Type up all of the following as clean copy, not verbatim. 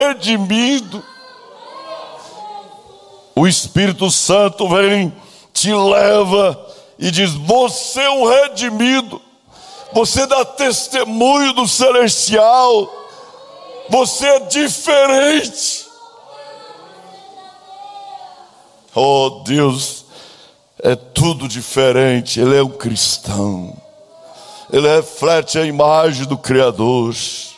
redimido. O Espírito Santo vem, te leva e diz: você é um redimido. Você dá testemunho do celestial. Você é diferente. Oh Deus, é tudo diferente. Ele é um cristão. Ele reflete a imagem do Criador.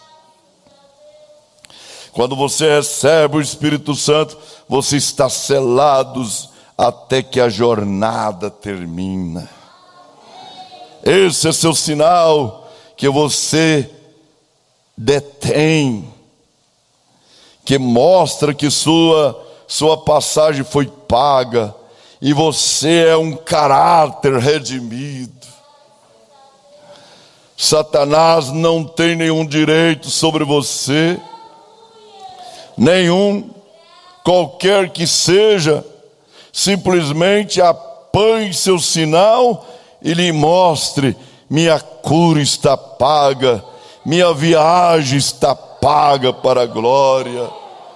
Quando você recebe o Espírito Santo, você está selado até que a jornada termina. Esse é seu sinal que você detém, que mostra que sua passagem foi paga e você é um caráter redimido. Satanás não tem nenhum direito sobre você, nenhum, qualquer que seja. Simplesmente apanhe seu sinal e lhe mostre: minha cura está paga, minha viagem está paga para a glória.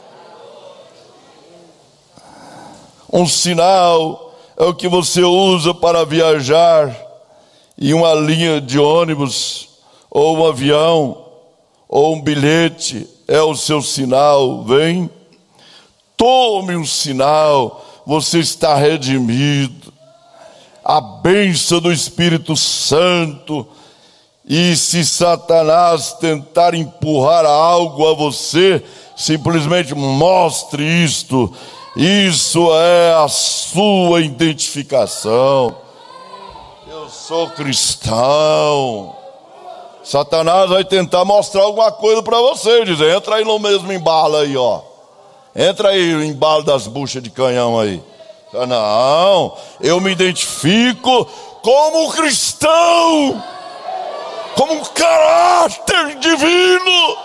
Um sinal é o que você usa para viajar em uma linha de ônibus, ou um avião, ou um bilhete. É o seu sinal. Vem, tome um sinal. Você está redimido. A bênção do Espírito Santo. E se Satanás tentar empurrar algo a você, simplesmente mostre isto. Isso é a sua identificação. Eu sou cristão. Satanás vai tentar mostrar alguma coisa para você, dizer: entra aí no mesmo embalo aí, ó. Entra aí no embalo das buchas de canhão aí. Não, eu me identifico como cristão, como um caráter divino,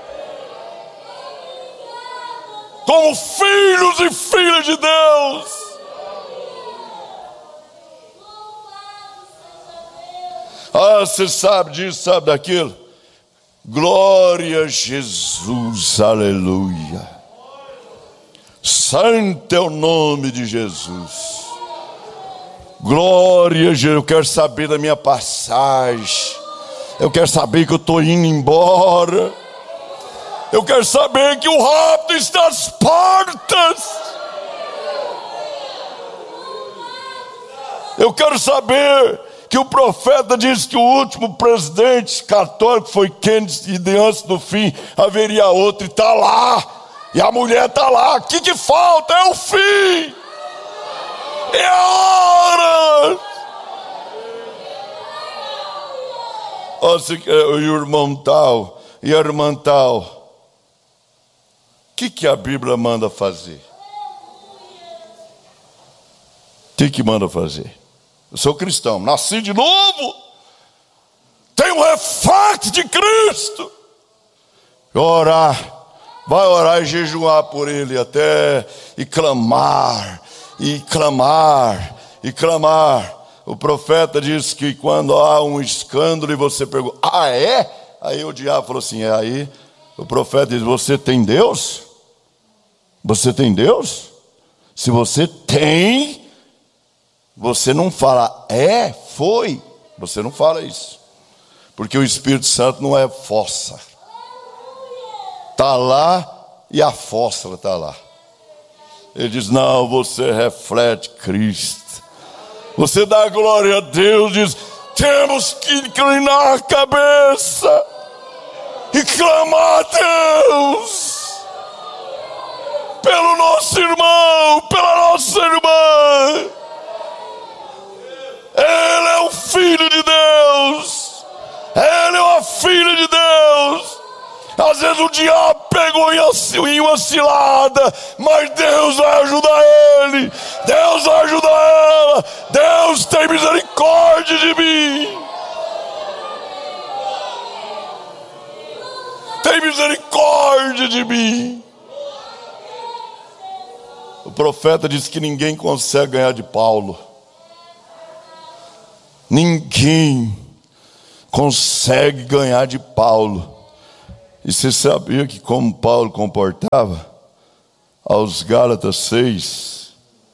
como filhos e filhas de Deus. Ah, você sabe disso, sabe daquilo? Glória a Jesus, aleluia. Santo é o nome de Jesus. Glória a Jesus. Eu quero saber da minha passagem. Eu quero saber que eu estou indo embora. Eu quero saber que o rapto está às portas. Eu quero saber que o profeta disse que o último presidente católico foi Kennedy, e de antes do fim haveria outro, e está lá. E a mulher está lá. O que falta? É o fim. É a hora. O irmão tal e a irmã tal. O que a Bíblia manda fazer? O que manda fazer? Eu sou cristão, nasci de novo. Tenho um reflexo de Cristo. Orar. Vai orar e jejuar por ele até, e clamar, e clamar, e clamar. O profeta diz que quando há um escândalo e você pergunta: ah, é? Aí o diabo falou assim: é. Aí o profeta diz: você tem Deus? Você tem Deus? Se você tem, você não fala é, foi. Você não fala isso. Porque o Espírito Santo não é fossa. Está lá e a fósfora está lá. Ele diz: não, você reflete Cristo. Você dá glória a Deus, diz: temos que inclinar a cabeça e clamar a Deus pelo nosso irmão, pela nossa irmã. Ele é um filho de Deus. Ele é uma filha de Deus. Às vezes o diabo pegou em uma cilada, mas Deus vai ajudar ele. Deus vai ajudar ela. Deus tem misericórdia de mim. Tem misericórdia de mim. O profeta disse que ninguém consegue ganhar de Paulo. Ninguém consegue ganhar de Paulo. E você sabia que como Paulo comportava? Aos Gálatas 6,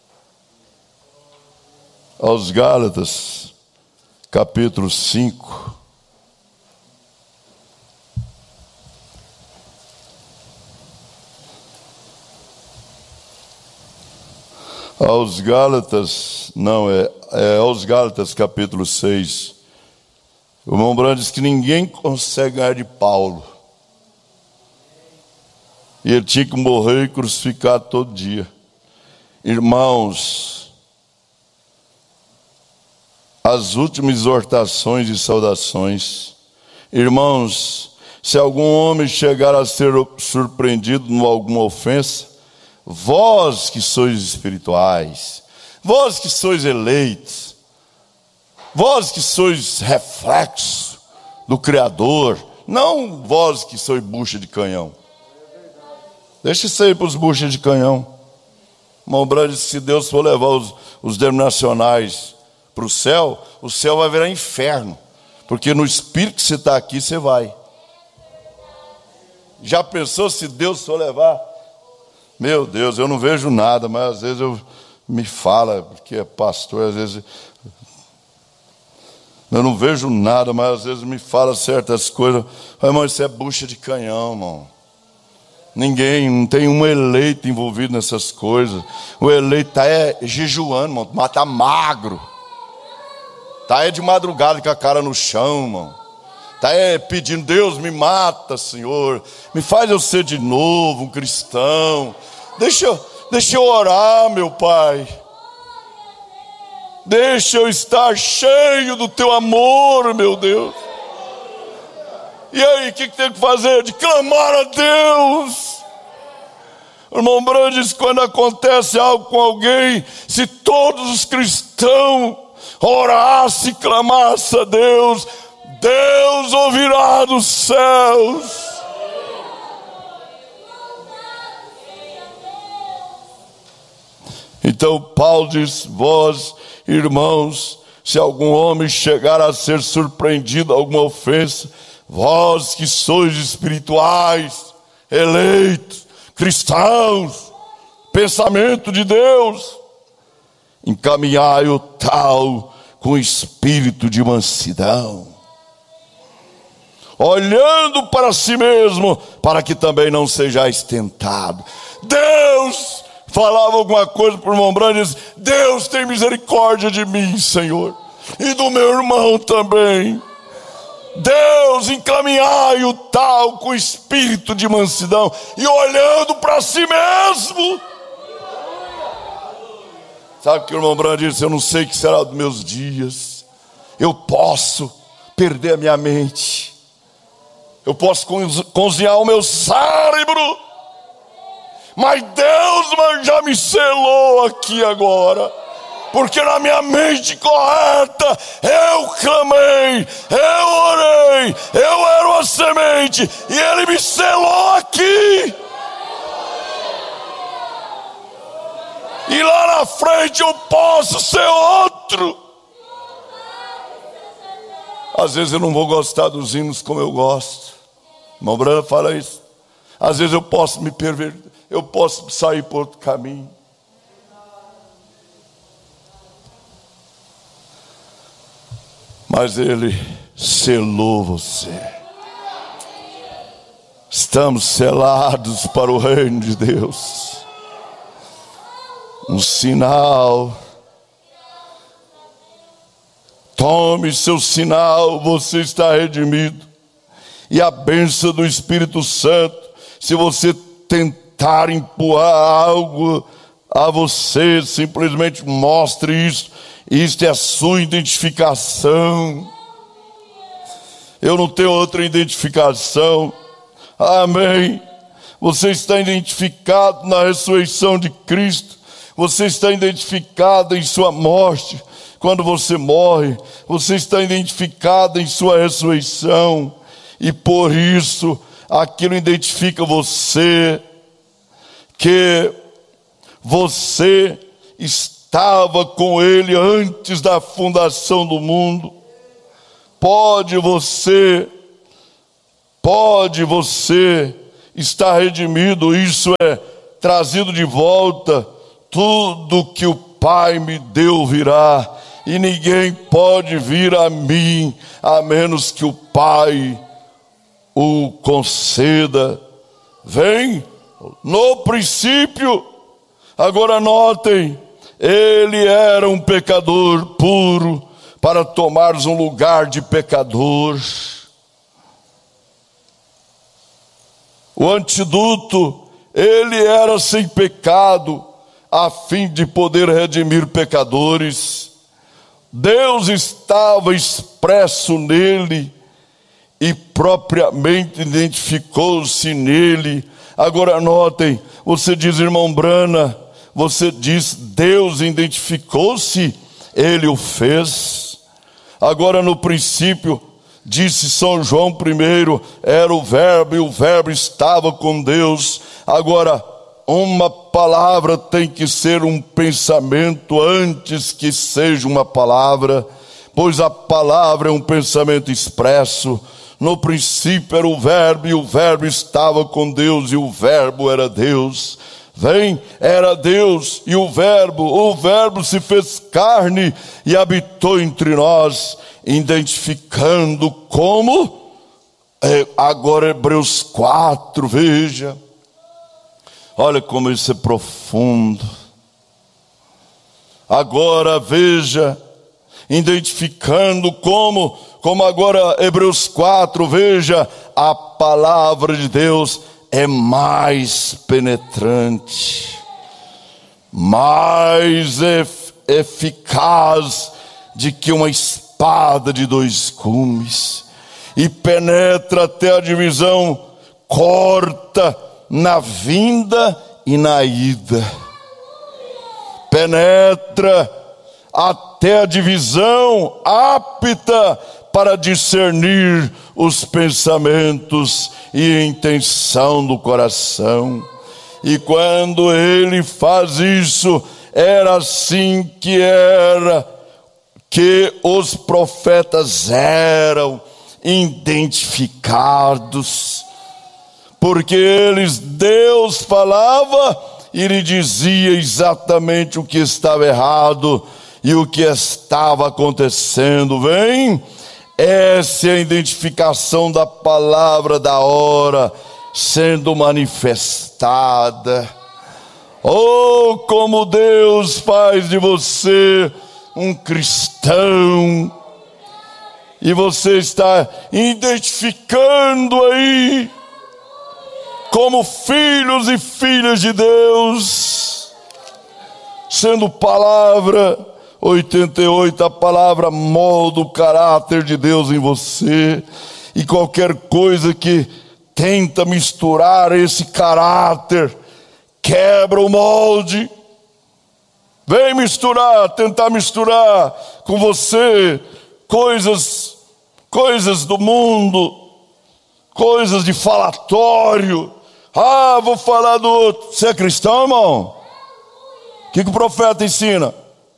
aos Gálatas, capítulo 5. Aos Gálatas, não, aos Gálatas capítulo 6. O irmão Branham diz que ninguém consegue ganhar de Paulo. E ele tinha que morrer e crucificar todo dia. Irmãos, as últimas exortações e saudações. Irmãos, se algum homem chegar a ser surpreendido em alguma ofensa, vós que sois espirituais, vós que sois eleitos, vós que sois reflexo do Criador, não vós que sois bucha de canhão. Deixa isso aí para os buchas de canhão. Irmão Branham disse que se Deus for levar os denominacionais para o céu vai virar inferno. Porque no espírito que você está aqui, você vai. Já pensou se Deus for levar? Meu Deus, eu não vejo nada, mas às vezes me fala, porque é pastor, às vezes eu não vejo nada, mas às vezes me fala certas coisas. Irmão, isso é bucha de canhão, irmão. Não tem um eleito envolvido nessas coisas. O eleito está jejuando, irmão, mas está magro. Está de madrugada com a cara no chão, irmão. Está pedindo, Deus me mata, Senhor. Me faz eu ser de novo um cristão. Deixa eu orar, meu Pai. Deixa eu estar cheio do teu amor, meu Deus. E aí, o que tem que fazer? De clamar a Deus. O irmão Branham diz que quando acontece algo com alguém, se todos os cristãos orassem e clamassem a Deus, Deus ouvirá dos céus. Então Paulo diz, vós, irmãos, se algum homem chegar a ser surpreendido em alguma ofensa, vós que sois espirituais, eleitos, cristãos, pensamento de Deus, encaminhai o tal com espírito de mansidão, olhando para si mesmo, para que também não sejais tentado. Deus falava alguma coisa para o irmão Branham e diz, Deus tem misericórdia de mim, Senhor, e do meu irmão também. Deus, encaminhai o tal com espírito de mansidão e olhando para si mesmo. Sabe o que o irmão Branham disse? Eu não sei o que será dos meus dias. Eu posso perder a minha mente. Eu posso cozinhar o meu cérebro. Mas Deus já me selou aqui agora. Porque na minha mente correta, eu clamei, eu orei, eu era uma semente, e Ele me selou aqui. E lá na frente eu posso ser outro. Às vezes eu não vou gostar dos hinos como eu gosto. Irmão Branham fala isso. Às vezes eu posso me perverter, eu posso sair por outro caminho. Mas Ele selou você. Estamos selados para o reino de Deus. Um sinal. Tome seu sinal, você está redimido. E a bênção do Espírito Santo, se você tentar empurrar algo a você, simplesmente mostre isso. Isto é a sua identificação. Eu não tenho outra identificação. Amém. Você está identificado na ressurreição de Cristo. Você está identificado em sua morte. Quando você morre, você está identificado em sua ressurreição. E por isso, aquilo identifica você, que você estava com Ele antes da fundação do mundo. Pode você pode você estar redimido, isso é, trazido de volta. Tudo que o Pai me deu virá, e ninguém pode vir a mim, a menos que o Pai o conceda. Vem, no princípio, agora notem, ele era um pecador puro, para tomares um lugar de pecador. O antídoto, ele era sem pecado, a fim de poder redimir pecadores. Deus estava expresso nele e propriamente identificou-se nele. Agora notem, você diz, irmão Brana, você diz, Deus identificou-se, ele o fez. Agora no princípio, disse São João I, era o verbo e o verbo estava com Deus. Agora, uma palavra tem que ser um pensamento antes que seja uma palavra, pois a palavra é um pensamento expresso. No princípio era o verbo e o verbo estava com Deus e o verbo era Deus. Vem, era Deus e o verbo se fez carne e habitou entre nós, identificando como, agora Hebreus 4, veja, olha como isso é profundo. Agora veja, identificando como agora Hebreus 4, veja, a palavra de Deus é mais penetrante, mais eficaz de que uma espada de dois gumes, e penetra até a divisão, corta na vinda e na ida, penetra até a divisão, apta para discernir os pensamentos e a intenção do coração. E quando ele faz isso, era assim que os profetas eram identificados, porque Deus falava e lhe dizia exatamente o que estava errado e o que estava acontecendo. Vem, essa é a identificação da palavra da hora sendo manifestada. Oh, como Deus faz de você um cristão, e você está identificando aí como filhos e filhas de Deus, sendo palavra 88, a palavra molda o caráter de Deus em você, e qualquer coisa que tenta misturar esse caráter, quebra o molde. Vem tentar misturar com você coisas do mundo, coisas de falatório. Ah, vou falar do outro. Você é cristão, irmão? O que o profeta ensina?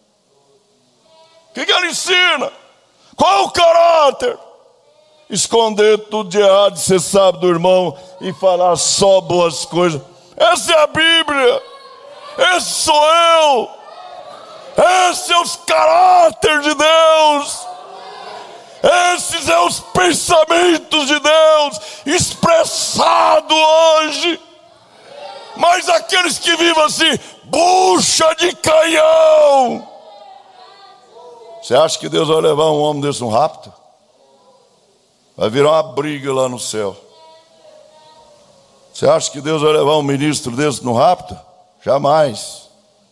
O que ele ensina? Qual é o caráter? Esconder tudo de errado, você sabe, do irmão, e falar só boas coisas. Essa é a Bíblia. Esse sou eu. Esse é os caráter de Deus. Esses são os pensamentos de Deus expressado hoje. Mas aqueles que vivem assim, bucha de canhão. Você acha que Deus vai levar um homem desse no rapto? Vai virar uma briga lá no céu. Você acha que Deus vai levar um ministro desse no rapto? Jamais.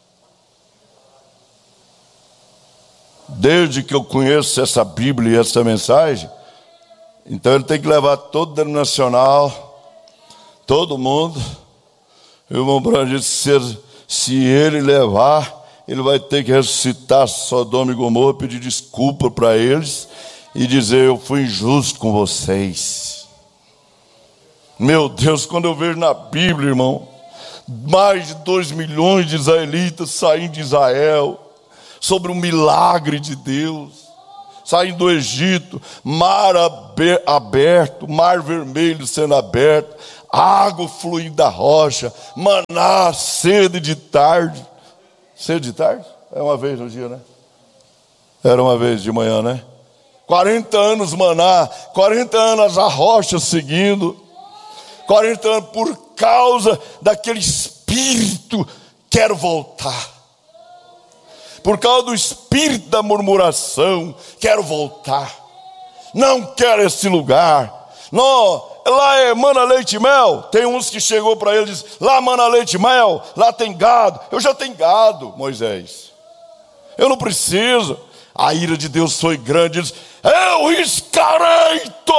Desde que eu conheço essa Bíblia e essa mensagem, então ele tem que levar todo denominacional, todo mundo. O irmão Branco disse, se ele levar, ele vai ter que ressuscitar Sodoma e Gomorra, pedir desculpa para eles e dizer, eu fui injusto com vocês. Meu Deus, quando eu vejo na Bíblia, irmão, mais de 2 milhões de israelitas saindo de Israel, sobre um milagre de Deus, saindo do Egito, mar aberto, mar vermelho sendo aberto, água fluindo da rocha, maná, sede de tarde. Sede de tarde? É uma vez no dia, né? Era uma vez de manhã, né? 40 anos maná, 40 anos a rocha seguindo, 40 anos por causa daquele espírito, quero voltar. Por causa do espírito da murmuração, quero voltar. Não quero esse lugar. Não, lá é mana, leite e mel. Tem uns que chegou para ele e disse, lá mana, leite e mel, lá tem gado. Eu já tenho gado, Moisés. Eu não preciso. A ira de Deus foi grande. Ele disse, eu riscarei